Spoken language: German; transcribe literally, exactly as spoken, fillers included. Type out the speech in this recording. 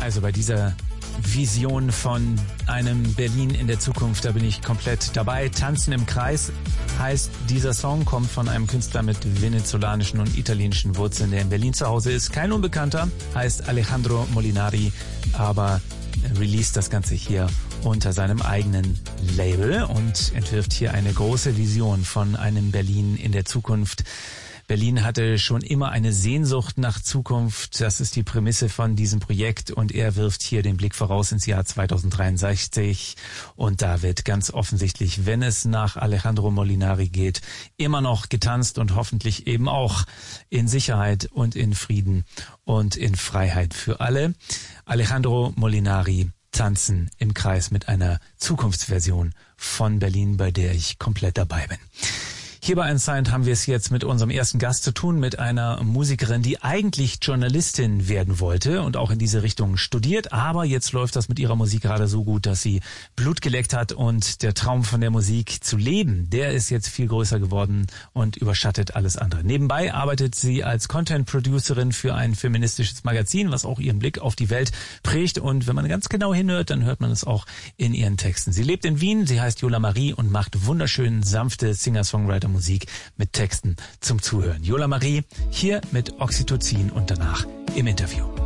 Also bei dieser Vision von einem Berlin in der Zukunft, da bin ich komplett dabei. Tanzen im Kreis heißt dieser Song, kommt von einem Künstler mit venezolanischen und italienischen Wurzeln, der in Berlin zu Hause ist. Kein Unbekannter, heißt Alejandro Molinari, aber released das Ganze hier unter seinem eigenen Label und entwirft hier eine große Vision von einem Berlin in der Zukunft. Berlin hatte schon immer eine Sehnsucht nach Zukunft. Das ist die Prämisse von diesem Projekt und er wirft hier den Blick voraus ins Jahr zweitausenddreiundsechzig und da wird ganz offensichtlich, wenn es nach Alejandro Molinari geht, immer noch getanzt und hoffentlich eben auch in Sicherheit und in Frieden und in Freiheit für alle. Alejandro Molinari, Tanzen im Kreis mit einer Zukunftsversion von Berlin, bei der ich komplett dabei bin. Hier bei Unsigned haben wir es jetzt mit unserem ersten Gast zu tun, mit einer Musikerin, die eigentlich Journalistin werden wollte und auch in diese Richtung studiert, aber jetzt läuft das mit ihrer Musik gerade so gut, dass sie Blut geleckt hat und der Traum von der Musik zu leben, der ist jetzt viel größer geworden und überschattet alles andere. Nebenbei arbeitet sie als Content-Producerin für ein feministisches Magazin, was auch ihren Blick auf die Welt prägt und wenn man ganz genau hinhört, dann hört man es auch in ihren Texten. Sie lebt in Wien, sie heißt Yola Marie und macht wunderschön sanfte Singer-Songwriter Musik mit Texten zum Zuhören. Yola Marie hier mit Oxytocin und danach im Interview.